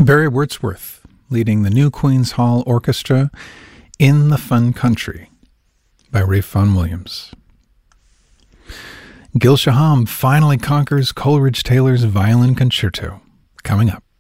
Barry Wordsworth leading the New Queen's Hall Orchestra in the Fun Country by Ralph Vaughan Williams. Gil Shaham finally conquers Coleridge Taylor's Violin Concerto, coming up.